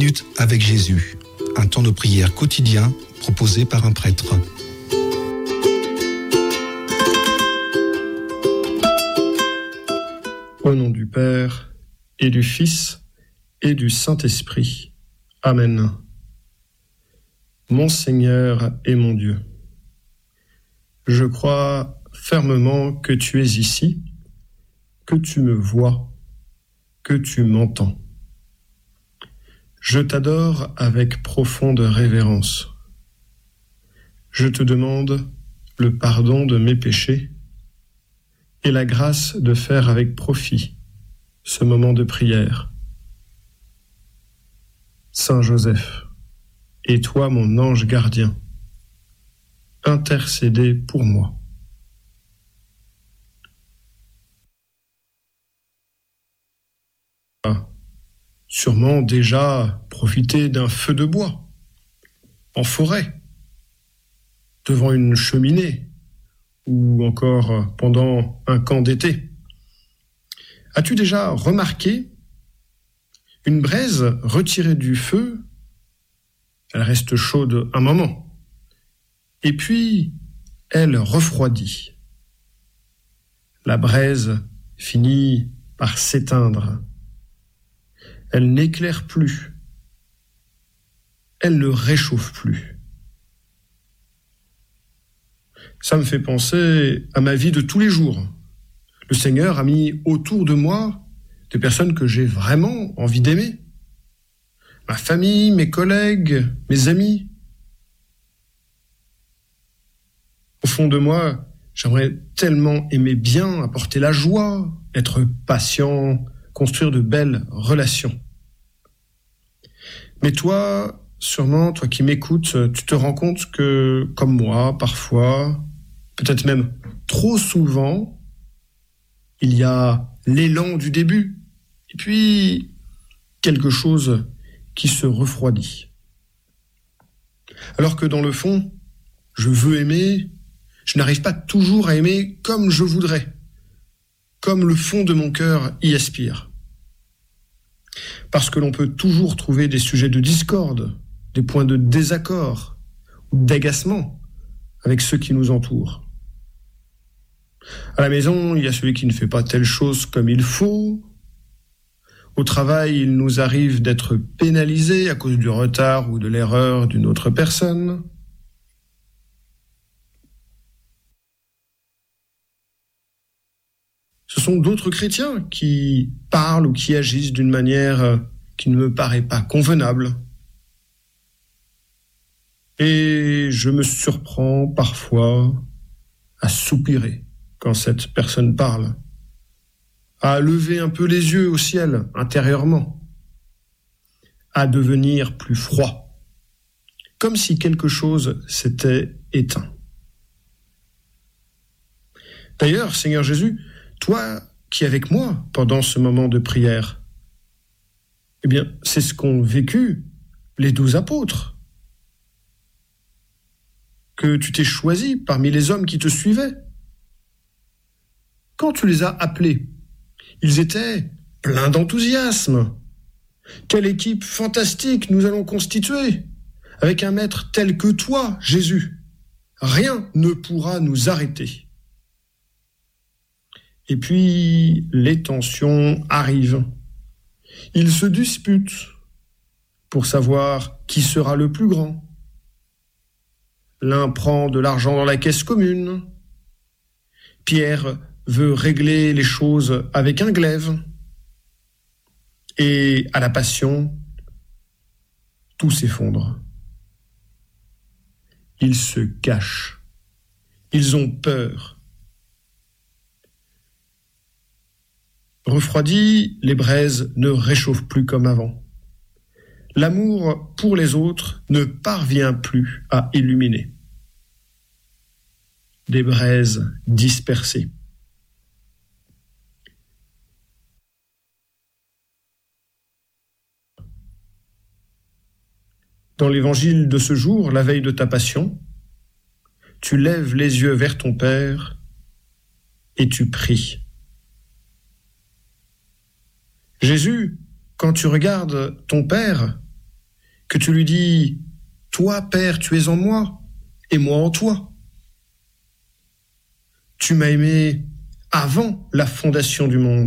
minutes avec Jésus, un temps de prière quotidien proposé par un prêtre. Au nom du Père, et du Fils, et du Saint-Esprit. Amen. Mon Seigneur et mon Dieu, je crois fermement que tu es ici, que tu me vois, que tu m'entends. Je t'adore avec profonde révérence. Je te demande le pardon de mes péchés et la grâce de faire avec profit ce moment de prière. Saint Joseph, et toi mon ange gardien, intercédez pour moi. Sûrement déjà profité d'un feu de bois, en forêt, devant une cheminée, ou encore pendant un camp d'été. As-tu déjà remarqué une braise retirée du feu? Elle reste chaude un moment, et puis elle refroidit. La braise finit par s'éteindre. Elle n'éclaire plus. Elle ne réchauffe plus. Ça me fait penser à ma vie de tous les jours. Le Seigneur a mis autour de moi des personnes que j'ai vraiment envie d'aimer. Ma famille, mes collègues, mes amis. Au fond de moi, j'aimerais tellement aimer bien, apporter la joie, être patient, construire de belles relations. Mais toi, sûrement, toi qui m'écoutes, tu te rends compte que, comme moi, parfois, peut-être même trop souvent, il y a l'élan du début, et puis quelque chose qui se refroidit. Alors que dans le fond, je veux aimer, je n'arrive pas toujours à aimer comme je voudrais, comme le fond de mon cœur y aspire. Parce que l'on peut toujours trouver des sujets de discorde, des points de désaccord ou d'agacement avec ceux qui nous entourent. À la maison, il y a celui qui ne fait pas telle chose comme il faut. Au travail, il nous arrive d'être pénalisés à cause du retard ou de l'erreur d'une autre personne. Ce sont d'autres chrétiens qui parlent ou qui agissent d'une manière qui ne me paraît pas convenable. Et je me surprends parfois à soupirer quand cette personne parle, à lever un peu les yeux au ciel intérieurement, à devenir plus froid, comme si quelque chose s'était éteint. D'ailleurs, Seigneur Jésus, toi qui es avec moi pendant ce moment de prière, eh bien, c'est ce qu'ont vécu les 12 apôtres. Que tu t'es choisi parmi les hommes qui te suivaient. Quand tu les as appelés, ils étaient pleins d'enthousiasme. Quelle équipe fantastique nous allons constituer, avec un maître tel que toi, Jésus. Rien ne pourra nous arrêter. Et puis, les tensions arrivent. Ils se disputent pour savoir qui sera le plus grand. L'un prend de l'argent dans la caisse commune. Pierre veut régler les choses avec un glaive. Et à la passion, tout s'effondre. Ils se cachent. Ils ont peur. Refroidis, les braises ne réchauffent plus comme avant. L'amour pour les autres ne parvient plus à illuminer. Des braises dispersées. Dans l'évangile de ce jour, la veille de ta passion, tu lèves les yeux vers ton Père et tu pries. Jésus, quand tu regardes ton Père, que tu lui dis « Toi, Père, tu es en moi, et moi en toi. Tu m'as aimé avant la fondation du monde. »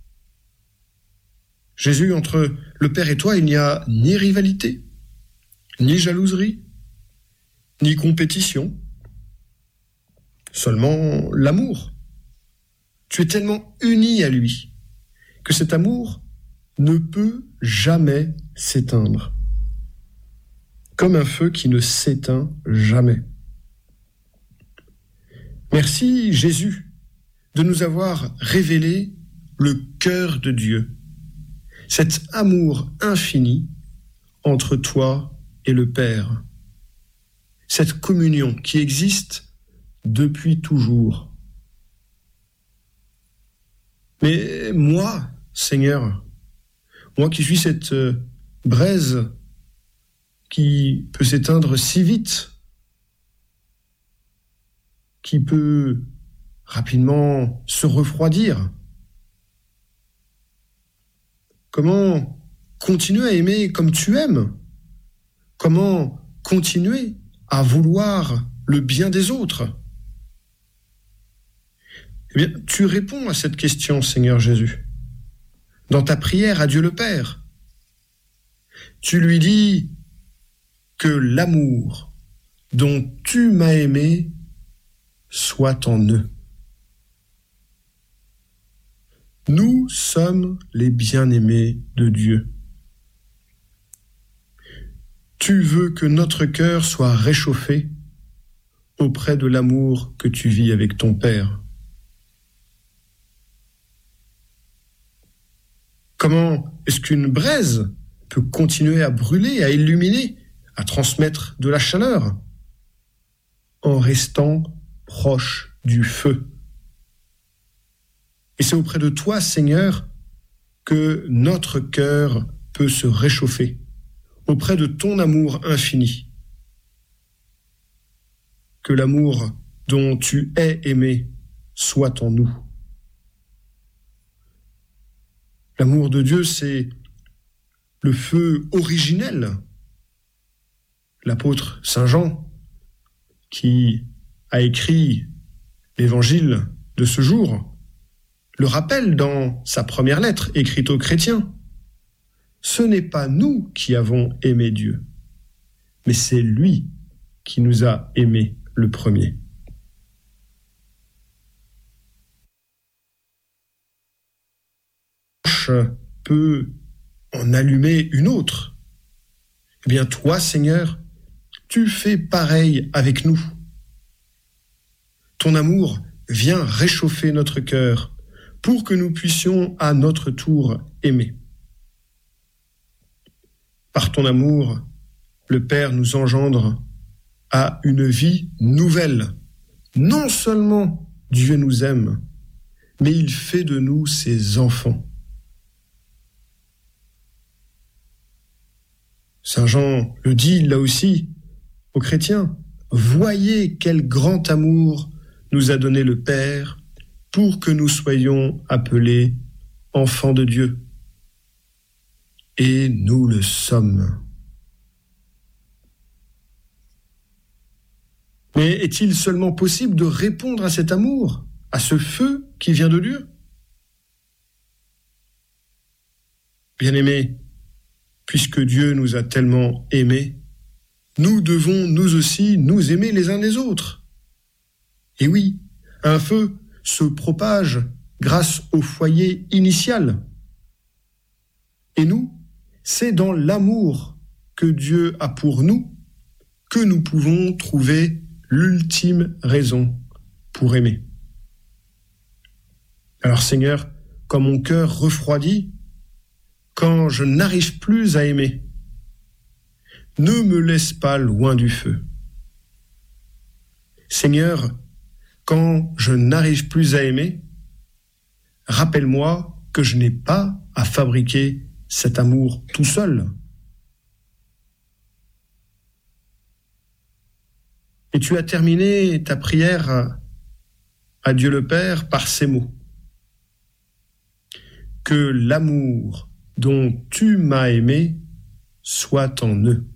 Jésus, entre le Père et toi, il n'y a ni rivalité, ni jalouserie, ni compétition, seulement l'amour. Tu es tellement uni à lui que cet amour ne peut jamais s'éteindre, comme un feu qui ne s'éteint jamais. Merci Jésus de nous avoir révélé le cœur de Dieu, cet amour infini entre toi et le Père, cette communion qui existe depuis toujours. Mais moi, Seigneur, moi qui suis cette braise qui peut s'éteindre si vite, qui peut rapidement se refroidir, comment continuer à aimer comme tu aimes? Comment continuer à vouloir le bien des autres? Eh bien, tu réponds à cette question, Seigneur Jésus, dans ta prière à Dieu le Père. Tu lui dis que l'amour dont tu m'as aimé soit en eux. Nous sommes les bien-aimés de Dieu. Tu veux que notre cœur soit réchauffé auprès de l'amour que tu vis avec ton Père. Comment est-ce qu'une braise peut continuer à brûler, à illuminer, à transmettre de la chaleur? En restant proche du feu. Et c'est auprès de toi, Seigneur, que notre cœur peut se réchauffer, auprès de ton amour infini. Que l'amour dont tu es aimé soit en nous. L'amour de Dieu, c'est le feu originel. L'apôtre Saint Jean, qui a écrit l'évangile de ce jour, le rappelle dans sa première lettre écrite aux chrétiens. Ce n'est pas nous qui avons aimé Dieu, mais c'est lui qui nous a aimés le premier. Peut en allumer une autre. Eh bien, toi, Seigneur, tu fais pareil avec nous. Ton amour vient réchauffer notre cœur pour que nous puissions à notre tour aimer. Par ton amour, le Père nous engendre à une vie nouvelle. Non seulement Dieu nous aime, mais il fait de nous ses enfants. Saint Jean le dit là aussi aux chrétiens. Voyez quel grand amour nous a donné le Père pour que nous soyons appelés enfants de Dieu. Et nous le sommes. Mais est-il seulement possible de répondre à cet amour, à ce feu qui vient de Dieu? Bien-aimés, puisque Dieu nous a tellement aimés, nous devons nous aussi nous aimer les uns les autres. Et oui, un feu se propage grâce au foyer initial. Et nous, c'est dans l'amour que Dieu a pour nous que nous pouvons trouver l'ultime raison pour aimer. Alors Seigneur, quand mon cœur refroidit, quand je n'arrive plus à aimer, ne me laisse pas loin du feu. Seigneur, quand je n'arrive plus à aimer, rappelle-moi que je n'ai pas à fabriquer cet amour tout seul. Et tu as terminé ta prière à Dieu le Père par ces mots. Que l'amour dont tu m'as aimé soit en eux.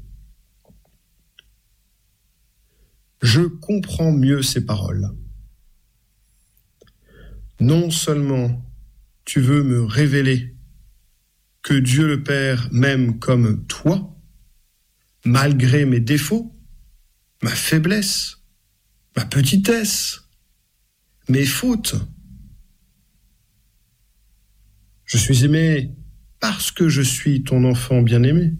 Je comprends mieux ces paroles. Non seulement tu veux me révéler que Dieu le Père m'aime comme toi, malgré mes défauts, ma faiblesse, ma petitesse, mes fautes. Je suis aimé parce que je suis ton enfant bien-aimé.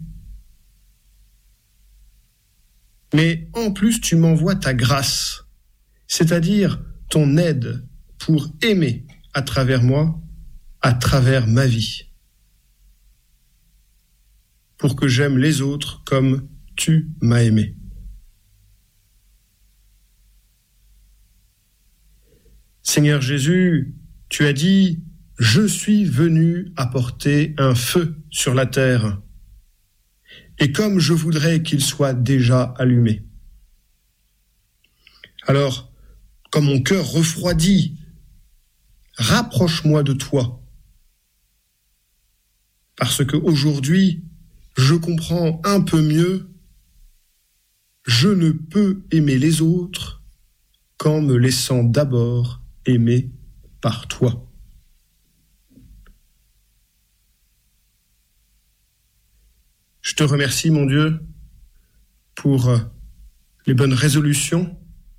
Mais en plus, tu m'envoies ta grâce, c'est-à-dire ton aide pour aimer à travers moi, à travers ma vie, pour que j'aime les autres comme tu m'as aimé. Seigneur Jésus, tu as dit, je suis venu apporter un feu sur la terre, et comme je voudrais qu'il soit déjà allumé. Alors, comme mon cœur refroidit, rapproche-moi de toi, parce qu'aujourd'hui, je comprends un peu mieux, je ne peux aimer les autres qu'en me laissant d'abord aimer par toi. Je te remercie, mon Dieu, pour les bonnes résolutions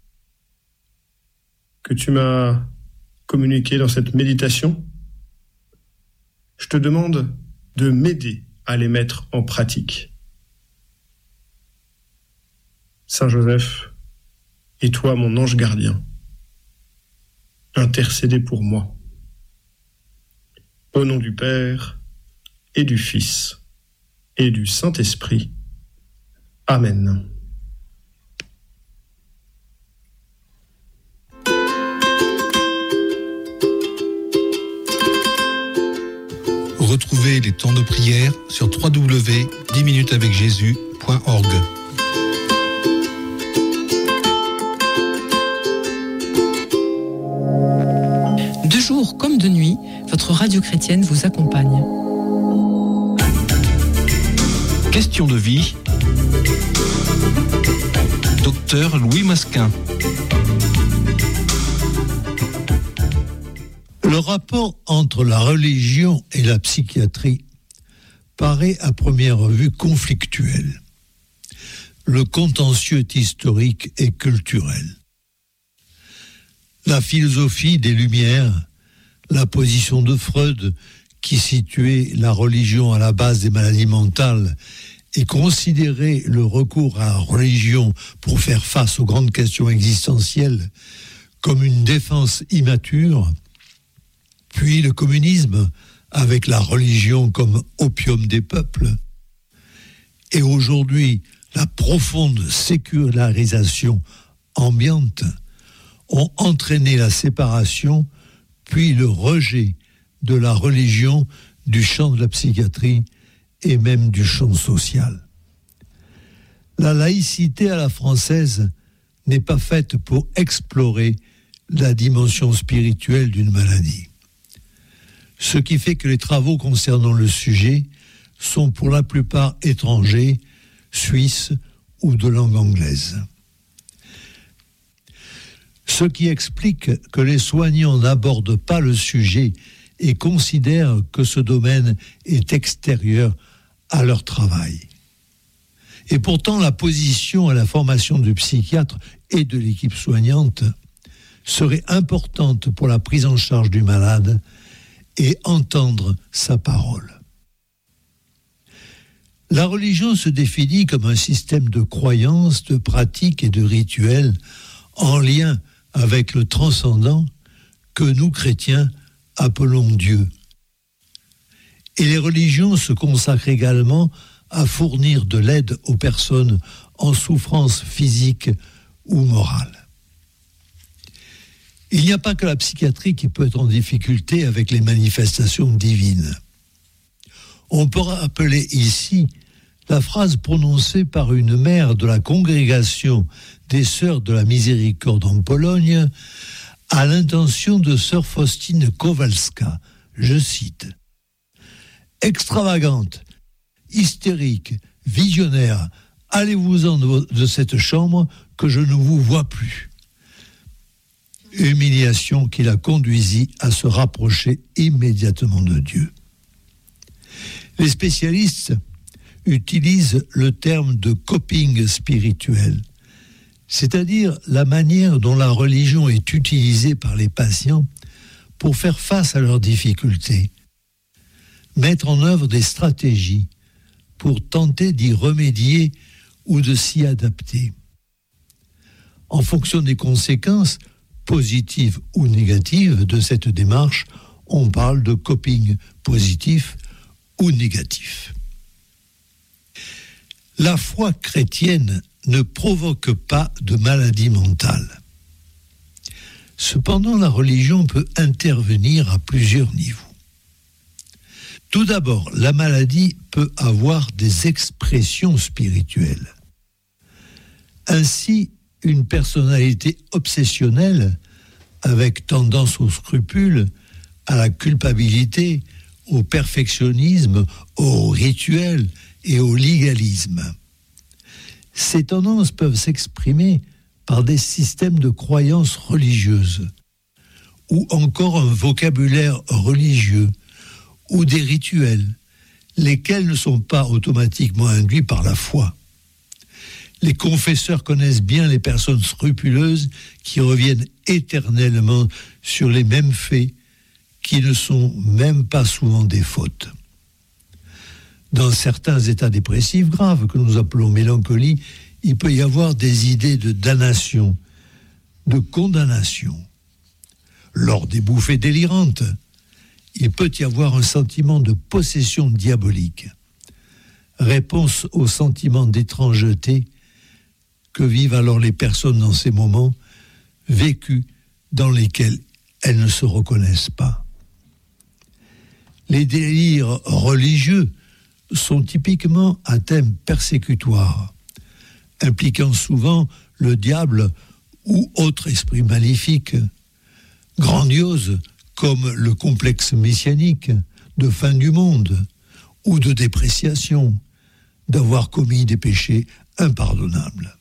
que tu m'as communiquées dans cette méditation. Je te demande de m'aider à les mettre en pratique. Saint Joseph, et toi, mon ange gardien, intercédez pour moi. Au nom du Père et du Fils et du Saint-Esprit. Amen. Retrouvez les temps de prière sur www.10minutesavecjésus.org. De jour comme de nuit, votre radio chrétienne vous accompagne. Question de vie. Docteur Louis Masquin. Le rapport entre la religion et la psychiatrie paraît à première vue conflictuel. Le contentieux est historique et culturel. La philosophie des Lumières, la position de Freud, qui situait la religion à la base des maladies mentales et considérait le recours à la religion pour faire face aux grandes questions existentielles comme une défense immature, puis le communisme avec la religion comme opium des peuples, et aujourd'hui la profonde sécularisation ambiante ont entraîné la séparation puis le rejet de la religion du champ de la psychiatrie et même du champ social. La laïcité à la française n'est pas faite pour explorer la dimension spirituelle d'une maladie. Ce qui fait que les travaux concernant le sujet sont pour la plupart étrangers, suisses ou de langue anglaise. Ce qui explique que les soignants n'abordent pas le sujet et considèrent que ce domaine est extérieur à leur travail. Et pourtant, la position et la formation du psychiatre et de l'équipe soignante serait importante pour la prise en charge du malade et entendre sa parole. La religion se définit comme un système de croyances, de pratiques et de rituels en lien avec le transcendant que nous, chrétiens, appelons Dieu. Et les religions se consacrent également à fournir de l'aide aux personnes en souffrance physique ou morale. Il n'y a pas que la psychiatrie qui peut être en difficulté avec les manifestations divines. On peut rappeler ici la phrase prononcée par une mère de la congrégation des Sœurs de la Miséricorde en Pologne à l'intention de sœur Faustine Kowalska, je cite, « Extravagante, hystérique, visionnaire, allez-vous-en de cette chambre que je ne vous vois plus. Humiliation qui la conduisit à se rapprocher immédiatement de Dieu. Les spécialistes utilisent le terme de coping spirituel, c'est-à-dire la manière dont la religion est utilisée par les patients pour faire face à leurs difficultés, mettre en œuvre des stratégies pour tenter d'y remédier ou de s'y adapter. En fonction des conséquences, positives ou négatives de cette démarche, on parle de coping positif ou négatif. La foi chrétienne ne provoque pas de maladie mentale. Cependant, la religion peut intervenir à plusieurs niveaux. Tout d'abord, la maladie peut avoir des expressions spirituelles. Ainsi, une personnalité obsessionnelle, avec tendance au scrupule, à la culpabilité, au perfectionnisme, au rituel et au légalisme. Ces tendances peuvent s'exprimer par des systèmes de croyances religieuses, ou encore un vocabulaire religieux, ou des rituels, lesquels ne sont pas automatiquement induits par la foi. Les confesseurs connaissent bien les personnes scrupuleuses qui reviennent éternellement sur les mêmes faits, qui ne sont même pas souvent des fautes. Dans certains états dépressifs graves, que nous appelons mélancolie, il peut y avoir des idées de damnation, de condamnation. Lors des bouffées délirantes, il peut y avoir un sentiment de possession diabolique, réponse au sentiment d'étrangeté que vivent alors les personnes dans ces moments vécus dans lesquels elles ne se reconnaissent pas. Les délires religieux sont typiquement un thème persécutoire, impliquant souvent le diable ou autre esprit maléfique, grandiose comme le complexe messianique de fin du monde ou de dépréciation, d'avoir commis des péchés impardonnables.